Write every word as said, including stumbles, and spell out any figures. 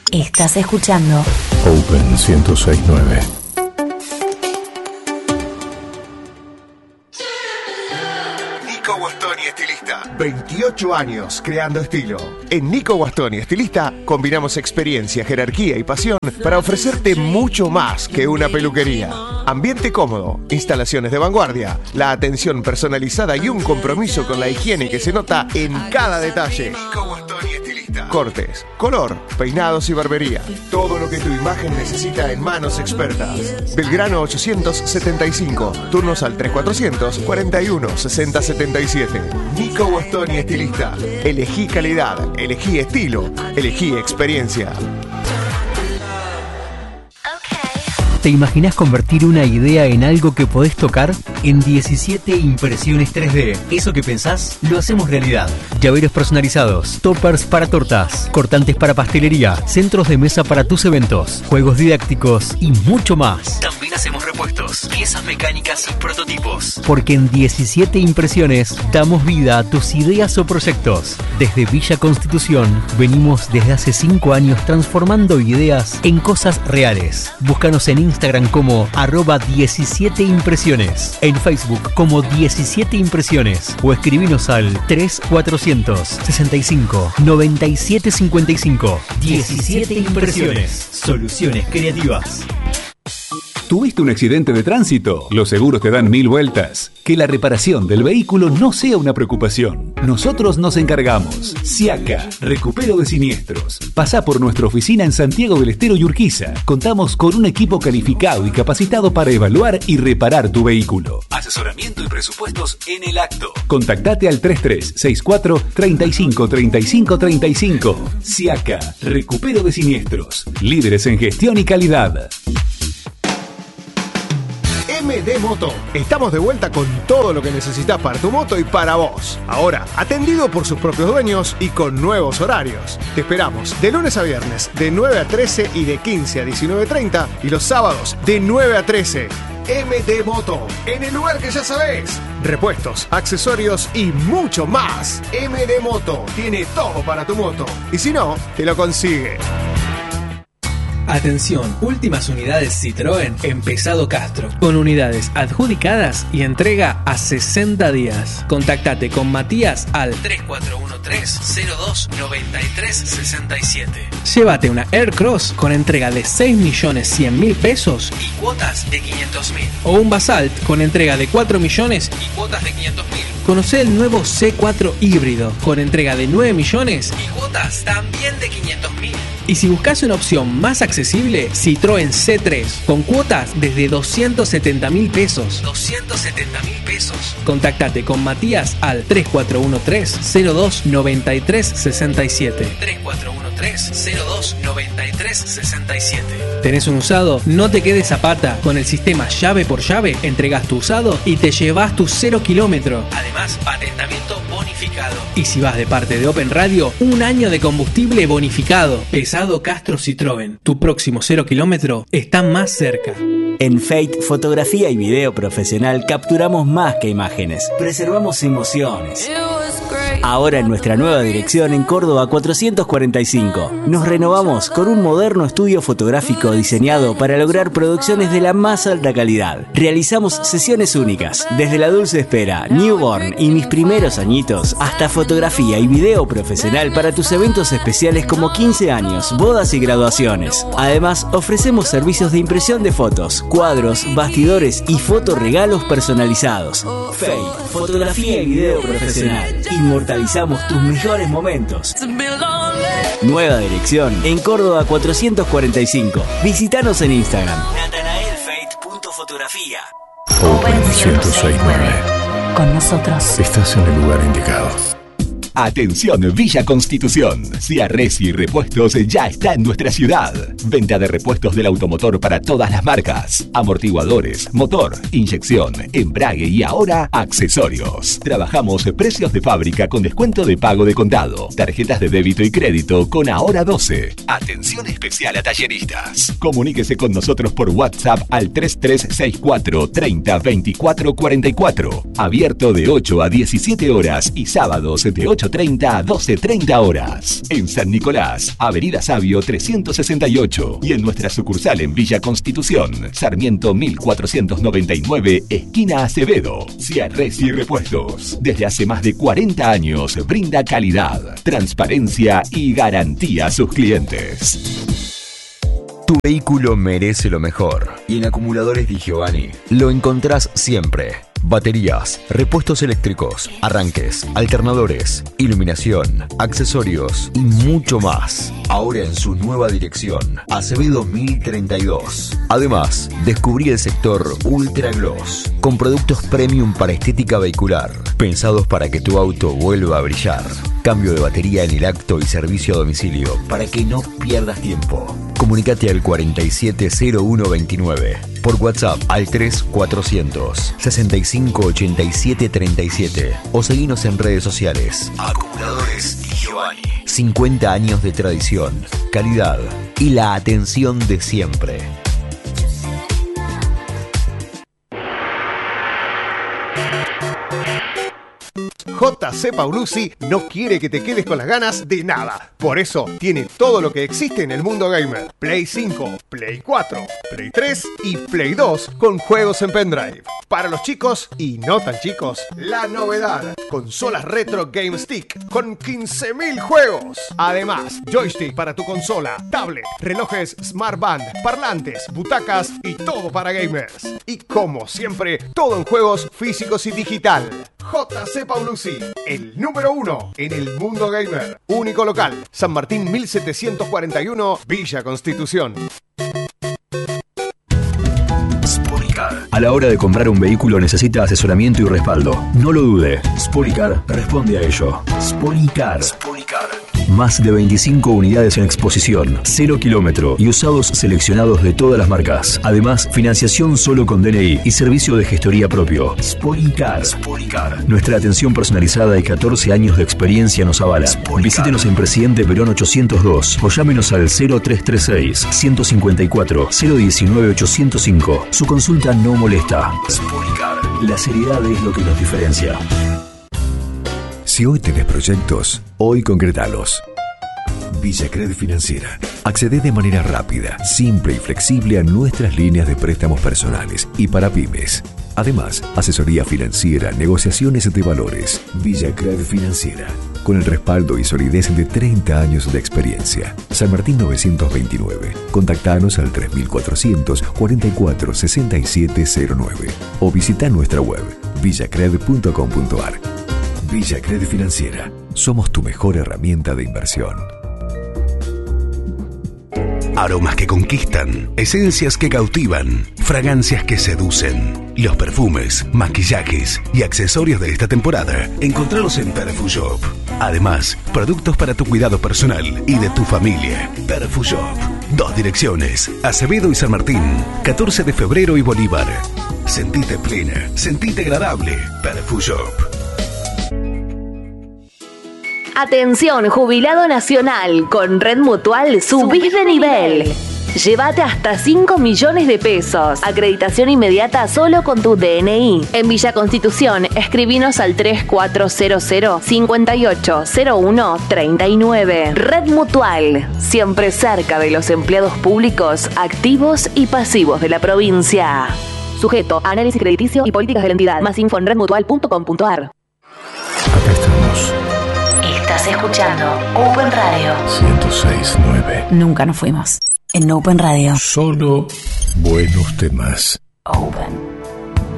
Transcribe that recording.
Estás escuchando Open ciento seis punto nueve. Nico Guastoni, estilista. veintiocho años creando estilo. En Nico Guastoni, estilista, combinamos experiencia, jerarquía y pasión para ofrecerte mucho más que una peluquería. Ambiente cómodo, instalaciones de vanguardia, la atención personalizada y un compromiso con la higiene que se nota en cada detalle. Nico Guastoni, estilista. Cortes, color, peinados y barbería. Todo lo que tu imagen necesita en manos expertas. Belgrano ochocientos setenta y cinco. Turnos al tres cuatrocientos cuarenta y uno sesenta setenta y siete. Nico Guastoni, estilista. Elegí calidad, elegí estilo, elegí experiencia. ¿Te imaginás convertir una idea en algo que podés tocar? En diecisiete Impresiones tres D. Eso que pensás, lo hacemos realidad. Llaveros personalizados, toppers para tortas, cortantes para pastelería, centros de mesa para tus eventos, juegos didácticos y mucho más. También hacemos repuestos, piezas mecánicas y prototipos. Porque en diecisiete Impresiones damos vida a tus ideas o proyectos. Desde Villa Constitución venimos desde hace cinco años transformando ideas en cosas reales. Búscanos en Instagram como arroba diecisiete impresiones, en Facebook como diecisiete impresiones o escribinos al tres cuatrocientos sesenta y cinco noventa y siete cincuenta y cinco. diecisiete Impresiones, soluciones creativas. ¿Tuviste un accidente de tránsito? Los seguros te dan mil vueltas. Que la reparación del vehículo no sea una preocupación. Nosotros nos encargamos. Siaca, recupero de siniestros. Pasá por nuestra oficina en Santiago del Estero y Urquiza. Contamos con un equipo calificado y capacitado para evaluar y reparar tu vehículo. Asesoramiento y presupuestos en el acto. Contactate al treinta y tres sesenta y cuatro treinta y cinco treinta y cinco treinta y cinco. Siaca, recupero de siniestros. Líderes en gestión y calidad. M D Moto. Estamos de vuelta con todo lo que necesitas para tu moto y para vos. Ahora, atendido por sus propios dueños y con nuevos horarios. Te esperamos de lunes a viernes, de nueve a trece y de quince a diecinueve treinta, y los sábados de nueve a trece. M D Moto, en el lugar que ya sabés. Repuestos, accesorios y mucho más. M D Moto tiene todo para tu moto. Y si no, te lo consigue. Atención, últimas unidades Citroën en Pesado Castro, con unidades adjudicadas y entrega a sesenta días. Contactate con Matías al tres cuatro uno tres cero dos nueve tres seis siete. Llévate una Aircross con entrega de seis millones cien mil pesos y cuotas de quinientos mil. O un Basalt con entrega de cuatro millones y cuotas de quinientos mil. Conocé el nuevo C cuatro híbrido con entrega de nueve millones y cuotas también de quinientos mil. Y si buscas una opción más accesible, Citroën C tres, con cuotas desde doscientos setenta mil pesos. doscientos setenta mil pesos. Contactate con Matías al tres cuatro uno tres cero dos nueve tres seis siete. tres cuatro uno tres cero dos nueve tres seis siete. ¿Tenés un usado? No te quedes a pata. Con el sistema llave por llave, entregas tu usado y te llevas tu cero kilómetro. Además, patentamiento bonificado. Y si vas de parte de Open Radio, un año de combustible bonificado. Pesado Castro Citroën. Tu próximo cero kilómetro está más cerca. En Fate Fotografía y Video Profesional capturamos más que imágenes. Preservamos emociones. Ahora en nuestra nueva dirección en Córdoba cuatrocientos cuarenta y cinco. Nos renovamos con un moderno estudio fotográfico diseñado para lograr producciones de la más alta calidad. Realizamos sesiones únicas, desde La Dulce Espera, Newborn y Mis Primeros Añitos, hasta fotografía y video profesional para tus eventos especiales como quince años, bodas y graduaciones. Además, ofrecemos servicios de impresión de fotos, cuadros, bastidores y fotoregalos personalizados. Fate, fotografía y video profesional. Inmortalizamos tus mejores momentos. Nueva dirección en Córdoba cuatrocientos cuarenta y cinco. Visítanos en Instagram. natanael fate punto fotografía. Open ciento seis punto nueve. Con nosotros Estás en el lugar indicado. Atención Villa Constitución, Ciarresi y Repuestos ya está en nuestra ciudad. Venta de repuestos del automotor para todas las marcas. Amortiguadores, motor, inyección, embrague y ahora accesorios. Trabajamos precios de fábrica con descuento de pago de contado. Tarjetas de débito y crédito con Ahora doce. Atención especial a talleristas. Comuníquese con nosotros por WhatsApp al tres tres seis cuatro treinta veinticuatro cuarenta y cuatro. Abierto de ocho a diecisiete horas y sábados de ocho ocho treinta a doce treinta horas. En San Nicolás, Avenida Sabio trescientos sesenta y ocho. Y en nuestra sucursal en Villa Constitución, Sarmiento mil cuatrocientos noventa y nueve, esquina Acevedo. Cierres y repuestos. Desde hace más de cuarenta años brinda calidad, transparencia y garantía a sus clientes. Tu vehículo merece lo mejor. Y en Acumuladores Di Giovanni lo encontrás siempre. Baterías, repuestos eléctricos, arranques, alternadores, iluminación, accesorios y mucho más. Ahora en su nueva dirección, Acevedo mil treinta y dos. Además, descubrí el sector Ultra Gloss, con productos premium para estética vehicular, pensados para que tu auto vuelva a brillar. Cambio de batería en el acto y servicio a domicilio para que no pierdas tiempo. Comunicate al cuarenta y siete cero uno veintinueve. Por WhatsApp al tres cuatrocientos sesenta y cinco ochenta y siete treinta y siete o seguinos en redes sociales. Acumuladores Di Giovanni. cincuenta años de tradición, calidad y la atención de siempre. J C Paulucci no quiere que te quedes con las ganas de nada. Por eso tiene todo lo que existe en el mundo gamer. Play cinco, Play cuatro, Play tres y Play dos con juegos en pendrive. Para los chicos y no tan chicos, la novedad. Consolas retro Game Stick con quince mil juegos. Además, joystick para tu consola, tablet, relojes Smart Band, parlantes, butacas y todo para gamers. Y como siempre, todo en juegos físicos y digital. J C Paulucci, el número uno en el mundo gamer. Único local, San Martín mil setecientos cuarenta y uno, Villa Constitución. Sporycar. A la hora de comprar un vehículo necesita asesoramiento y respaldo. No lo dude, Sporycar responde a ello. Sporycar. Sporycar. Más de veinticinco unidades en exposición, cero kilómetro y usados seleccionados de todas las marcas. Además, financiación solo con D N I y servicio de gestoría propio. Sporycar. Sporycar. Nuestra atención personalizada y catorce años de experiencia nos avala. Sporycar. Visítenos en Presidente Perón ochocientos dos o llámenos al cero tres tres seis, uno cinco cuatro, cero uno nueve, ocho cero cinco. Su consulta no molesta. Sporycar. La seriedad es lo que nos diferencia. Si hoy tenés proyectos, hoy concretalos. Villacred Financiera. Accede de manera rápida, simple y flexible a nuestras líneas de préstamos personales y para pymes. Además, asesoría financiera, negociaciones de valores. Villacred Financiera. Con el respaldo y solidez de treinta años de experiencia. San Martín novecientos veintinueve. Contactanos al tres mil cuatrocientos cuarenta y cuatro sesenta y siete cero nueve o visita nuestra web villacred punto com punto ar. Villacred Financiera. Somos tu mejor herramienta de inversión. Aromas que conquistan, esencias que cautivan, fragancias que seducen. Los perfumes, maquillajes y accesorios de esta temporada, encontralos en Perfushop. Además, productos para tu cuidado personal y de tu familia. Perfushop. Dos direcciones, Acevedo y San Martín, catorce de febrero y Bolívar. Sentite plena, sentite agradable. Perfushop. Atención, jubilado nacional, con Red Mutual subís de nivel. Llévate hasta cinco millones de pesos. Acreditación inmediata solo con tu D N I. En Villa Constitución, escribinos al tres cuatro cero cero, cinco ocho cero uno, tres nueve. Red Mutual, siempre cerca de los empleados públicos, activos y pasivos de la provincia. Sujeto a análisis crediticio y políticas de la entidad. Más info en red mutual punto com punto ar. Acá estamos. Estás escuchando Open Radio ciento seis punto nueve. Nunca nos fuimos. En Open Radio. Solo buenos temas. Open.